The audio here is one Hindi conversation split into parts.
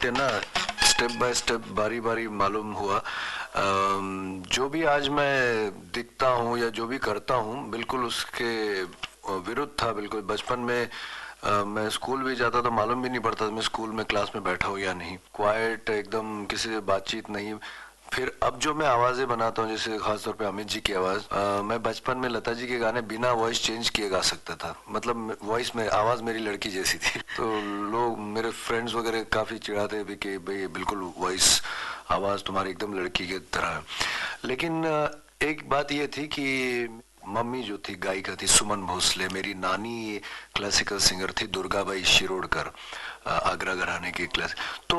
कहते हैं ना, स्टेप बाय स्टेप, बारी बारी मालूम हुआ। जो भी आज मैं दिखता हूँ या जो भी करता हूँ बिल्कुल उसके विरुद्ध था। बिल्कुल बचपन में मैं स्कूल भी जाता तो मालूम भी नहीं पड़ता था मैं स्कूल में क्लास में बैठा हूँ या नहीं। क्वाइट एकदम, किसी से बातचीत नहीं। फिर अब जो मैं आवाजें बनाता हूँ, जैसे खासतौर पे अमित जी की आवाज, मैं बचपन में लता जी के गाने बिना वॉइस चेंज किए गा सकता था। मतलब वॉइस में आवाज मेरी लड़की जैसी थी। तो लोग, मेरे फ्रेंड्स वगैरह काफी चिढ़ाते भी कि भाई बिल्कुल वॉइस, आवाज तुम्हारी एकदम लड़की की तरह है। लेकिन एक बात ये थी कि मम्मी जो थी गायिका थी, सुमन भोसले। मेरी नानी क्लासिकल सिंगर थी, दुर्गाबाई शिरोडकर, आगरा घराने की क्लास।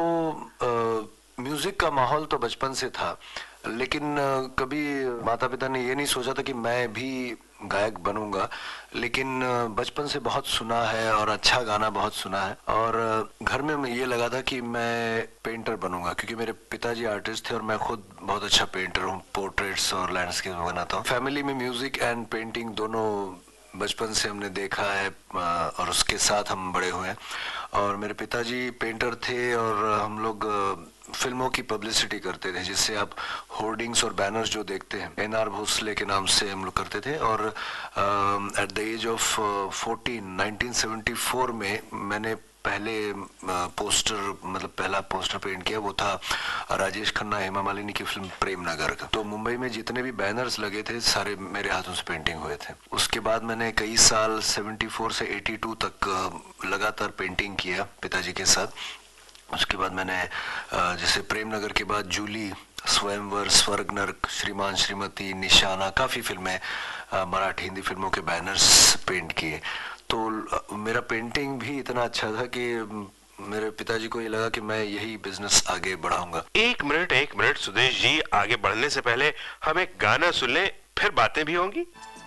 तो म्यूजिक का माहौल तो बचपन से था, लेकिन कभी माता पिता ने ये नहीं सोचा था कि मैं भी गायक बनूंगा। लेकिन बचपन से बहुत सुना है और अच्छा गाना बहुत सुना है। और घर में ये लगा था कि मैं पेंटर बनूंगा, क्योंकि मेरे पिताजी आर्टिस्ट थे और मैं खुद बहुत अच्छा पेंटर हूँ, पोर्ट्रेट्स और लैंडस्केप बनाता हूँ। फैमिली में म्यूजिक एंड पेंटिंग दोनों बचपन से हमने देखा है और उसके साथ हम बड़े हुए हैं। और मेरे पिताजी पेंटर थे और हम लोग फिल्मों की पब्लिसिटी करते थे, जिससे आप होर्डिंग्स और बैनर्स जो देखते हैं, एनआर भोसले के नाम से हम लोग करते थे। और एट द एज ऑफ 14 1974 में मैंने पहले पोस्टर, मतलब पहला पोस्टर पेंट किया, वो था राजेश खन्ना हेमा मालिनी की फिल्म प्रेम नगर का। तो मुंबई में जितने भी बैनर्स लगे थे सारे मेरे हाथों से पेंटिंग हुए थे। उसके बाद मैंने कई साल 74 से 82 तक लगातार पेंटिंग किया पिताजी के साथ। उसके बाद मैंने जैसे प्रेम नगर के बाद जूली, स्वयंवर, स्वर्ग नर्क, श्रीमान श्रीमती, निशाना, काफी फिल्में, मराठी हिंदी फिल्मों के बैनर्स पेंट किए। तो मेरा पेंटिंग भी इतना अच्छा था कि मेरे पिताजी को ये लगा कि मैं यही बिजनेस आगे बढ़ाऊंगा। एक मिनट सुदेश जी, आगे बढ़ने से पहले हम एक गाना सुन लें, फिर बातें भी होंगी।